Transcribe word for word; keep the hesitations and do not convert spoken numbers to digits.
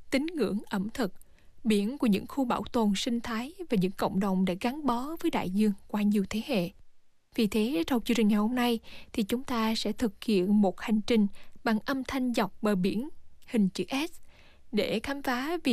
tín ngưỡng ẩm thực, biển của những khu bảo tồn sinh thái và những cộng đồng đã gắn bó với đại dương qua nhiều thế hệ. Vì thế, trong chương trình ngày hôm nay thì chúng ta sẽ thực hiện một hành trình bằng âm thanh dọc bờ biển hình chữ S để khám phá vì